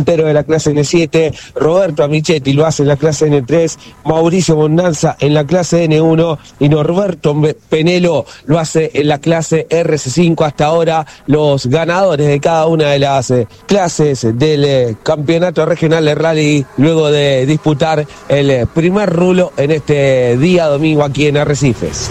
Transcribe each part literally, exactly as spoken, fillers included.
puntero de la clase N siete, Roberto Amichetti lo hace en la clase N tres, Mauricio Bonanza en la clase N uno y Norberto Penelo lo hace en la clase R C cinco. Hasta ahora los ganadores de cada una de las eh, clases del eh, campeonato regional de rally, luego de disputar el eh, primer rulo en este día domingo aquí en Arrecifes.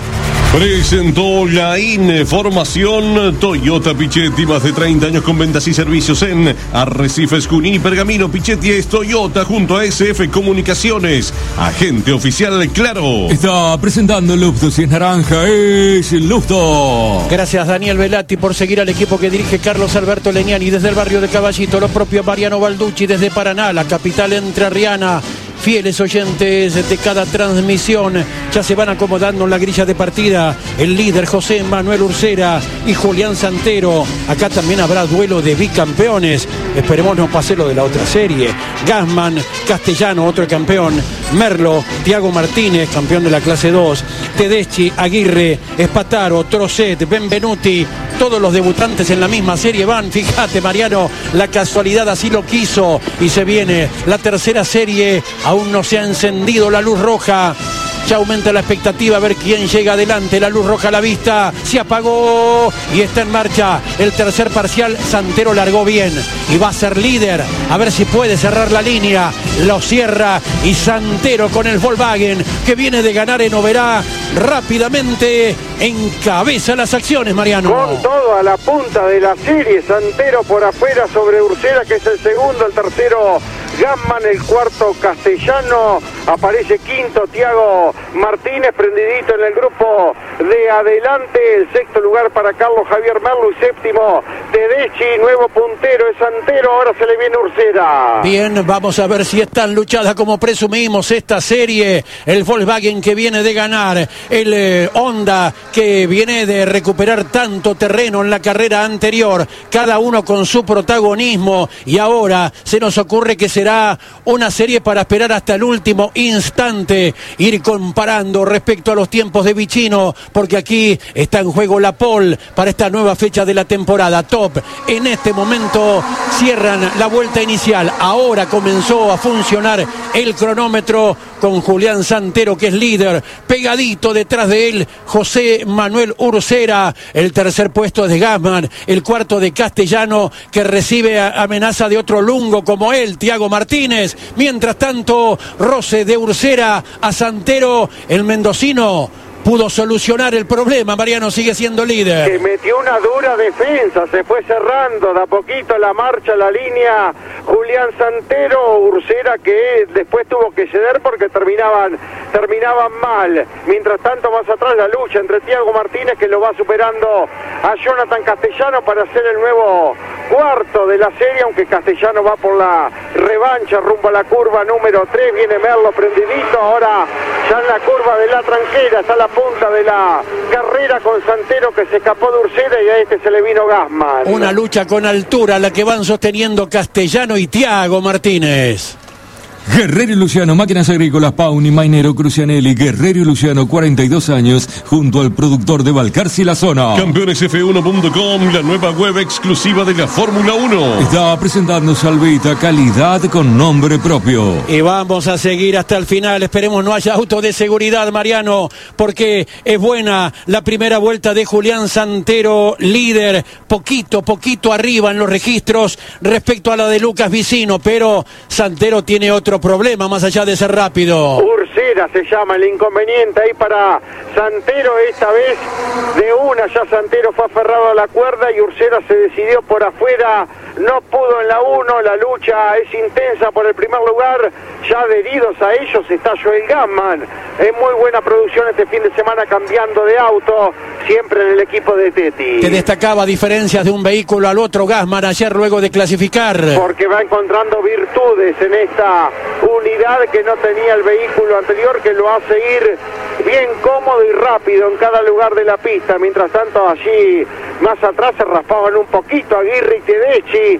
Presentó la información Toyota Pichetti, más de treinta años con ventas y servicios en Arrecifes, Junín y Pergamino. Pichetti es Toyota junto a S F Comunicaciones, agente oficial Claro. Está presentando Lufto, si es naranja, es Lufto. Gracias Daniel Velati por seguir al equipo que dirige Carlos Alberto Leñani desde el barrio de Caballito, lo propio Mariano Balducci desde Paraná, la capital entrerriana. Fieles oyentes de cada transmisión, ya se van acomodando en la grilla de partida el líder José Manuel Ursera y Julián Santero. Acá también habrá duelo de bicampeones, esperemos no pase lo de la otra serie. Gassman, Castellano, otro campeón, Merlo, Tiago Martínez, campeón de la clase dos, Tedeschi, Aguirre, Espataro, Trocet, Benvenuti, todos los debutantes en la misma serie van. Fíjate Mariano, la casualidad así lo quiso y se viene la tercera serie. Aún no se ha encendido la luz roja. Ya aumenta la expectativa a ver quién llega adelante. La luz roja a la vista. Se apagó y está en marcha el tercer parcial. Santero largó bien y va a ser líder. A ver si puede cerrar la línea. Lo cierra y Santero con el Volkswagen que viene de ganar en Oberá. Rápidamente encabeza las acciones, Mariano. Con todo a la punta de la serie. Santero por afuera sobre Ursera, que es el segundo. El tercero Gassman, el cuarto Castellano, aparece quinto Tiago Martínez, prendidito en el grupo de adelante, el sexto lugar para Carlos Javier Merlo y séptimo Tedeschi, nuevo puntero es Santero, ahora se le viene Ursera. Bien, vamos a ver si es tan luchada como presumimos esta serie, el Volkswagen que viene de ganar, el eh, Honda que viene de recuperar tanto terreno en la carrera anterior, cada uno con su protagonismo y ahora se nos ocurre que se será una serie para esperar hasta el último instante, ir comparando respecto a los tiempos de Vicino, porque aquí está en juego la pole para esta nueva fecha de la temporada. Top, en este momento cierran la vuelta inicial, ahora comenzó a funcionar el cronómetro con Julián Santero que es líder, pegadito detrás de él José Manuel Ursera, el tercer puesto es de Gassman, el cuarto de Castellano que recibe amenaza de otro lungo como él, Tiago Martínez. Mientras tanto, roce de Ursera a Santero, el mendocino pudo solucionar el problema. Mariano sigue siendo líder. Que metió una dura defensa, se fue cerrando de a poquito la marcha, la línea. Julián Santero, Ursera que después tuvo que ceder porque terminaban terminaban mal. Mientras tanto, más atrás la lucha entre Tiago Martínez que lo va superando a Jonathan Castellano para hacer el nuevo cuarto de la serie, aunque Castellano va por la revancha rumbo a la curva número tres. Viene Merlo prendidito, ahora ya en la curva de la tranquera está la punta de la carrera con Santero que se escapó de Ursera y a este se le vino Gassman. Una lucha con altura la que van sosteniendo Castellano y Tiago Martínez. Guerrero y Luciano, máquinas agrícolas, Pauni, Mainero, Crucianelli, Guerrero y Luciano, cuarenta y dos años, junto al productor de Balcarce y la zona. Campeones F uno punto com, la nueva web exclusiva de la Fórmula uno. Está presentando Salvita, calidad con nombre propio. Y vamos a seguir hasta el final, esperemos no haya auto de seguridad, Mariano, porque es buena la primera vuelta de Julián Santero, líder, poquito, poquito arriba en los registros respecto a la de Lucas Vicino, pero Santero tiene otro problema más allá de ser rápido. Ursera se llama el inconveniente ahí para Santero, esta vez de una ya Santero fue aferrado a la cuerda y Ursera se decidió por afuera, no pudo en la uno, la lucha es intensa por el primer lugar, ya adheridos a ellos está Joel Gassman, es muy buena producción este fin de semana cambiando de auto, siempre en el equipo de Teti. Que destacaba diferencias de un vehículo al otro Gassman ayer luego de clasificar. Porque va encontrando virtudes en esta unidad que no tenía el vehículo anterior, que lo hace ir bien cómodo y rápido en cada lugar de la pista. Mientras tanto allí más atrás se raspaban un poquito Aguirre y Tedeschi.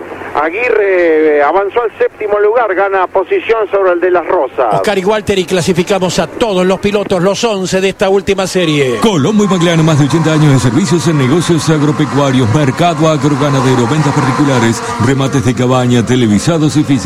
Aguirre avanzó al séptimo lugar, gana posición sobre el de las Rosas. Oscar y Walter, y clasificamos a todos los pilotos, los once de esta última serie. Colombo y Magliano, más de ochenta años de servicios en negocios agropecuarios, mercado agroganadero, ventas particulares, remates de cabaña, televisados y físicos.